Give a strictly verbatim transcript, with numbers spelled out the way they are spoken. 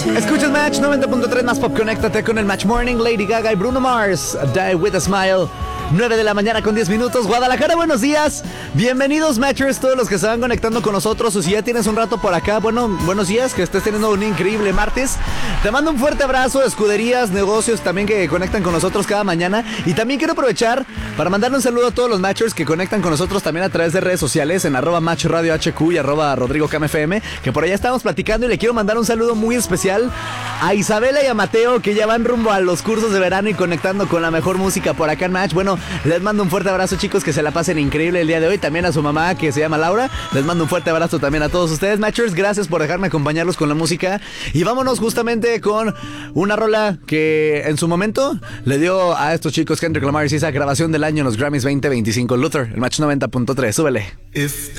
Escuchas Match noventa punto tres más pop. Conéctate con el Match Morning. Lady Gaga y Bruno Mars, Die With A Smile. nueve de la mañana con diez minutos. Guadalajara, buenos días. Bienvenidos, Matchers, todos los que se van conectando con nosotros. O si ya tienes un rato por acá, bueno, buenos días, que estés teniendo un increíble martes. Te mando un fuerte abrazo, escuderías, negocios también que conectan con nosotros cada mañana. Y también quiero aprovechar para mandarle un saludo a todos los Matchers que conectan con nosotros también a través de redes sociales en arroba Match Radio H Q y arroba Rodrigo Cam F M, que por allá estamos platicando, y le quiero mandar un saludo muy especial a Isabela y a Mateo, que ya van rumbo a los cursos de verano y conectando con la mejor música por acá en Match. Bueno, les mando un fuerte abrazo, chicos, que se la pasen increíble el día de hoy. También a su mamá, que se llama Laura. Les mando un fuerte abrazo también a todos ustedes, Matchers. Gracias por dejarme acompañarlos con la música. Y vámonos justamente con una rola que en su momento le dio a estos chicos Kendrick Lamar y esa grabación del año en los Grammys veinte veinticinco. Luther, el Match noventa punto tres. Súbele. If